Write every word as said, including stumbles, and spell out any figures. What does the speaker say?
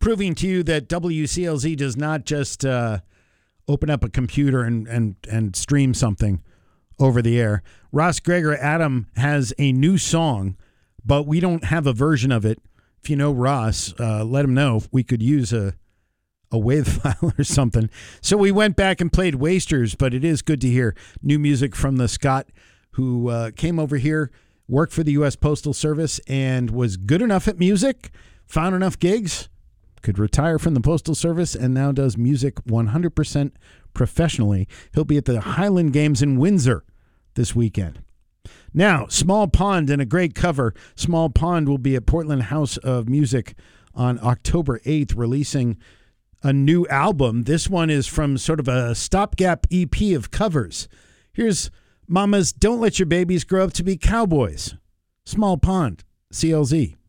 proving to you that W C L Z does not just uh, open up a computer and, and, and stream something over the air. Ross Greger, Adam, has a new song, but we don't have a version of it. If you know Ross, uh, let him know if we could use a a WAV file or something. So we went back and played Wasters, but it is good to hear new music from the Scott who uh, came over here, worked for the U S Postal Service, and was good enough at music, found enough gigs, could retire from the Postal Service, and now does music one hundred percent professionally. He'll be at the Highland Games in Windsor this weekend. Now, Small Pond and a great cover. Small Pond will be at Portland House of Music on October eighth, releasing a new album. This one is from sort of a stopgap E P of covers. Here's Mama's Don't Let Your Babies Grow Up to Be Cowboys. Small Pond, C L Z.